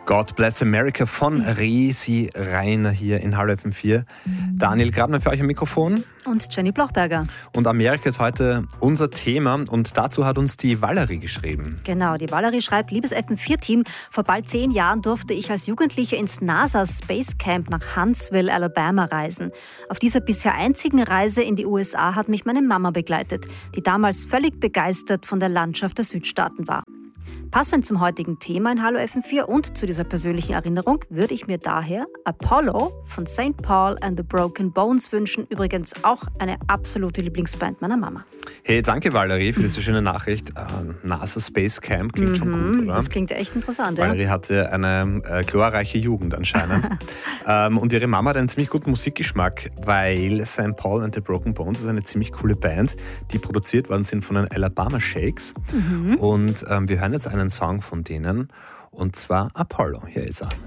God Bless America von Resi Reiner hier in Hallo FM4. Daniel Grabner für euch am Mikrofon. Und Jenny Blochberger. Und Amerika ist heute unser Thema und dazu hat uns die Valerie geschrieben. Genau, die Valerie schreibt: Liebes FM4-Team, vor bald 10 Jahren durfte ich als Jugendliche ins NASA Space Camp nach Huntsville, Alabama reisen. Auf dieser bisher einzigen Reise in die USA hat mich meine Mama begleitet, die damals völlig begeistert von der Landschaft der Südstaaten war. Passend zum heutigen Thema in Hallo FM4 und zu dieser persönlichen Erinnerung würde ich mir daher Apollo von St. Paul and the Broken Bones wünschen. Übrigens auch eine absolute Lieblingsband meiner Mama. Hey, danke Valerie für diese schöne Nachricht. NASA Space Camp klingt schon gut, oder? Das klingt echt interessant, Valerie hatte eine glorreiche Jugend anscheinend. Und ihre Mama hat einen ziemlich guten Musikgeschmack, weil St. Paul and the Broken Bones ist eine ziemlich coole Band, die produziert worden sind von den Alabama Shakes. Und wir hören jetzt einen Song von denen, und zwar Apollo. Hier ist er.